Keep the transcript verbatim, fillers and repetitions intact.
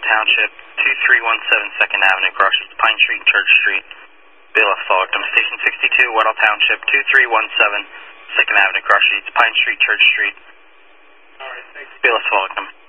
Township, two three one seven second Avenue, crosses Pine Street and Church Street. Bailiff Fullerton. Station sixty-two, Weddell Township, two three one seven second Avenue, crosses Pine Street, Church Street. All right, thanks. Bailiff Fullerton.